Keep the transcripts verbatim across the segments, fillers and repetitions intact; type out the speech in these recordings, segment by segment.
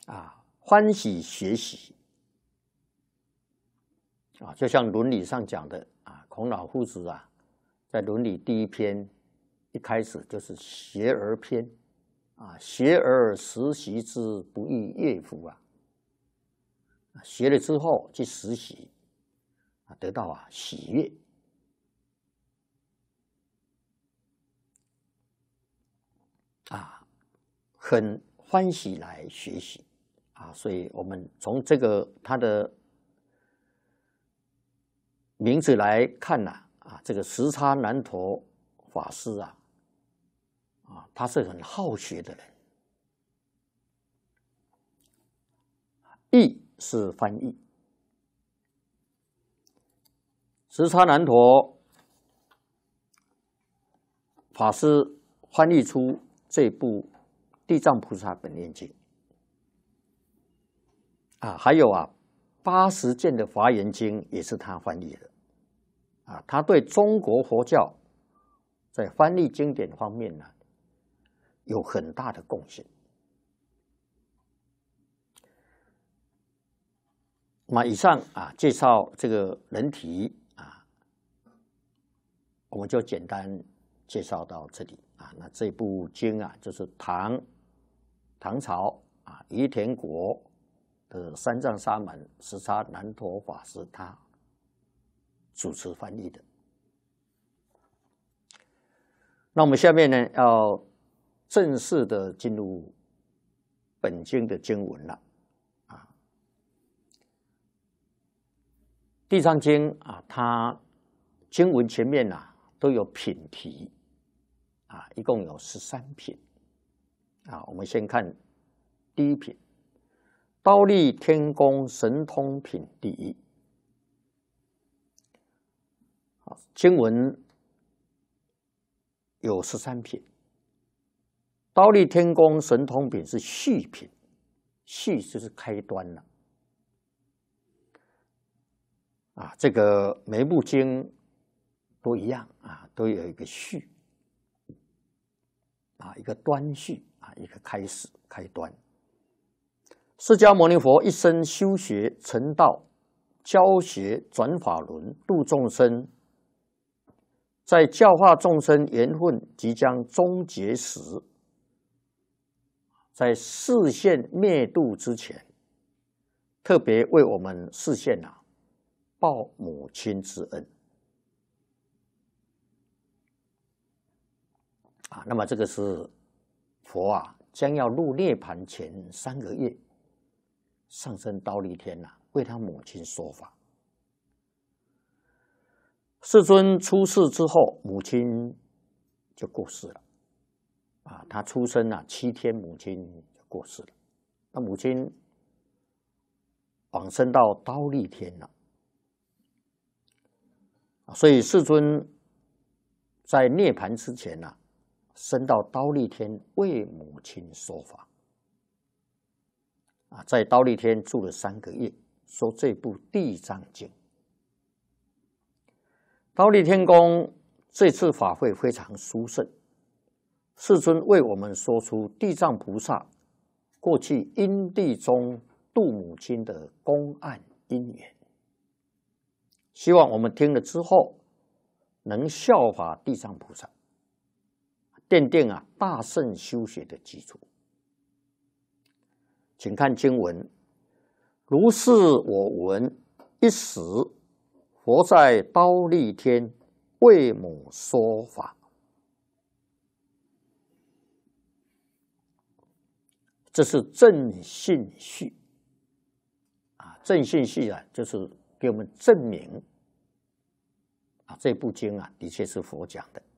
啊，欢喜学习啊，就像伦理上讲的啊，孔老夫子啊，在伦理第一篇一开始就是学而篇啊，学而时习之，不亦乐乎啊！学了之后去实习啊，得到啊喜悦啊，很欢喜来学习啊，所以我们从这个他的名字来看呐，啊，这个时差南陀法师啊，啊，他是很好学的人。译是翻译，时差南陀法师翻译出这部《地藏菩萨本愿经》啊，还有啊八十卷的《华严经》也是他翻译的啊，他对中国佛教在翻译经典方面呢有很大的贡献。那以上啊介绍这个人体啊，我们就简单介绍到这里啊。那这部经啊，就是唐唐朝啊于田国的三藏沙门时差南陀法师他主持翻译的。那我们下面呢，要正式的进入本经的经文了。地藏经啊，它经文前面啊都有品题啊，一共有十三品啊。我们先看第一品，忉利天宫神通品第一。经文有十三品，忉利天宫神通品是序品，序就是开端了。啊，这个每部经都一样啊，都有一个序啊，一个端序啊，一个开始开端。释迦牟尼佛一生修学成道，教学转法轮，度众生。在教化众生缘分即将终结时，在示现灭度之前，特别为我们示现啊。报母亲之恩啊，那么这个是佛啊将要入涅盘前三个月，上升忉利天啊，为他母亲说法。世尊出世之后，母亲就过世了啊，他出生啊七天，母亲就过世了。那母亲往生到忉利天了。所以世尊在涅盘之前呢、啊，升到忉利天为母亲说法啊，在忉利天住了三个月，说这部《地藏经》。忉利天宫这次法会非常殊胜，世尊为我们说出地藏菩萨过去因地中度母亲的公案因缘。希望我们听了之后，能效法地藏菩萨，奠定啊大乘修学的基础。请看经文：如是我闻，一时佛在忉利天为母说法。这是正信序啊，正信序啊，就是给我们证明啊，这部经啊，的确是佛讲的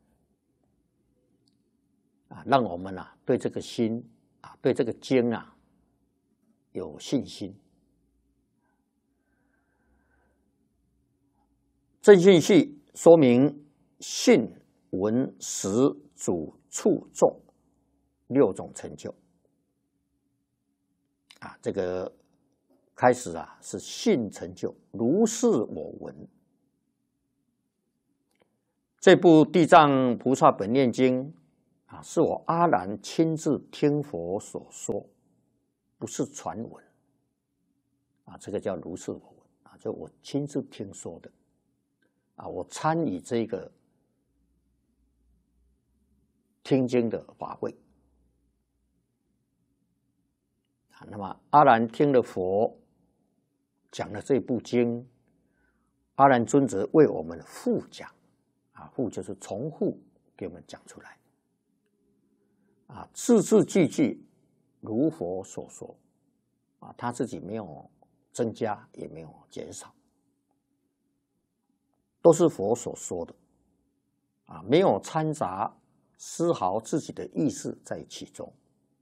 啊，让我们啊对这个心啊，对这个经啊有信心。正信序说明信、闻、识、主、处、众六种成就啊，这个。开始啊，是信成就，如是我闻。这部《地藏菩萨本愿经》啊，是我阿难亲自听佛所说， 不是传闻啊，这个叫如是我闻啊，就我亲自听说的啊，我参与这个听经的法会啊。那么阿难听了佛讲了这部经，阿难尊者为我们复讲啊，复就是重复给我们讲出来啊，字字句句如佛所说啊，他自己没有增加也没有减少，都是佛所说的啊，没有掺杂丝毫自己的意识在其中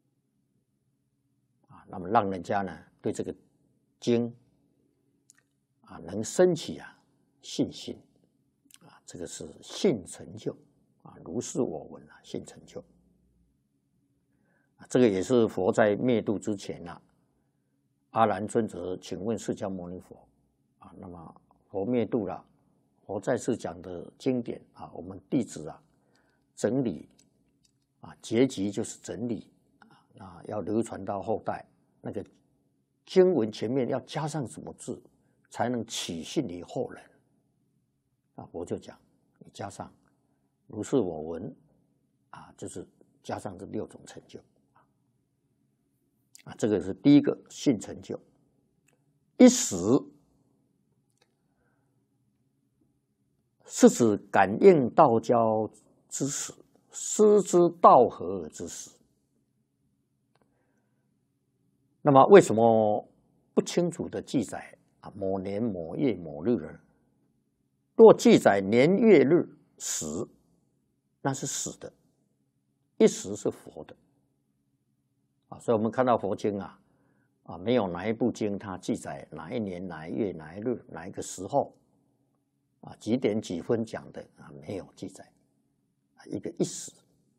啊，那么让人家呢对这个经啊能升起啊信心啊，这个是信成就啊，如是我闻啊，信成就啊，这个也是佛在灭度之前啊，阿难尊者请问释迦牟尼佛啊，那么佛灭度了，佛在世讲的经典啊，我们弟子啊整理啊，结集就是整理啊，要流传到后代，那个经文前面要加上什么字，才能起信于后人啊？我就讲，你加上如是我闻啊，就是加上这六种成就啊，这个是第一个信成就。一时是指感应道交之时，师之道合之时。那么为什么不清楚的记载啊某年某月某日呢？若记载年月日时，那是死的，一时是佛的啊。所以我们看到佛经啊啊，没有哪一部经它记载哪一年哪一月哪一日哪一个时候啊几点几分讲的啊，没有记载啊，一个一时。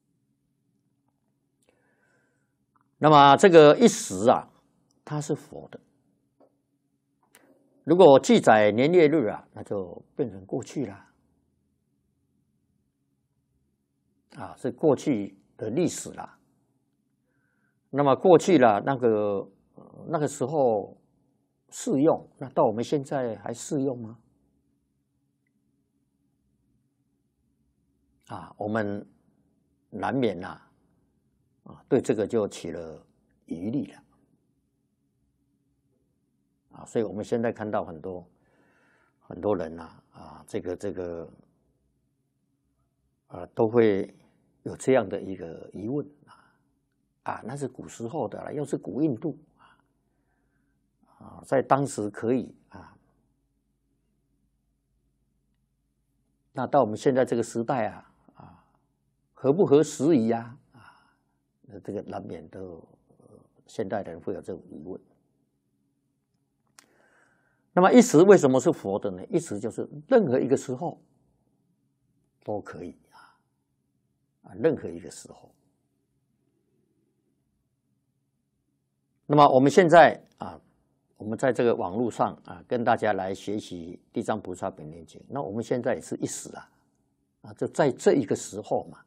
那么这个一时啊，它是佛的。如果记载年月日啊，那就变成过去了啊，是过去的历史了。那么过去了，那个那个时候适用，那到我们现在还适用吗？啊，我们难免呐、啊，啊，对这个就起了疑虑了。啊，所以我们现在看到很多很多人呐、啊，啊，这个这个，呃，都会有这样的一个疑问啊，啊，那是古时候的了，又是古印度啊，啊，在当时可以啊，那到我们现在这个时代啊，啊，合不合时宜呀？啊，那这个难免都、呃、现代人会有这种疑问。那么一时为什么是佛的呢？一时就是任何一个时候都可以啊，啊，任何一个时候。那么我们现在啊，我们在这个网络上啊，跟大家来学习《地藏菩萨本愿经》。那我们现在也是一时啊，啊，就在这一个时候嘛，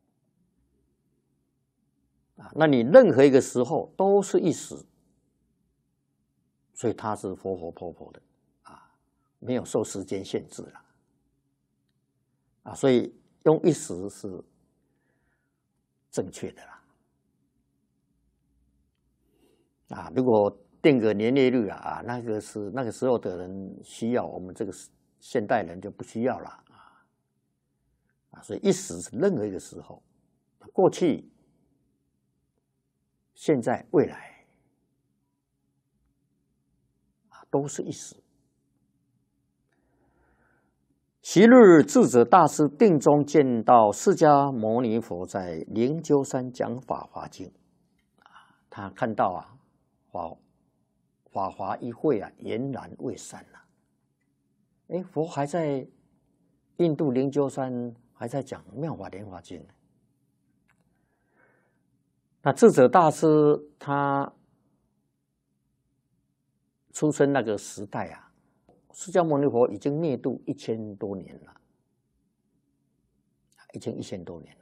啊，那你任何一个时候都是一时。所以它是活活泼泼的啊，没有受时间限制了啊，所以用一时是正确的啦啊。如果定个年月日啊啊，那个是那个时候的人需要，我们这个现代人就不需要了啊啊。所以一时是任何一个时候，过去、现在、未来。都是一时。昔日智者大师定中见到释迦牟尼佛在灵鹫山讲法华经，他看到啊，法法华一会啊，俨然未散了。哎，佛还在印度灵鹫山还在讲妙法莲华经。那智者大师他出生那个时代啊，释迦牟尼佛已经灭度一千多年了，已经一千多年了。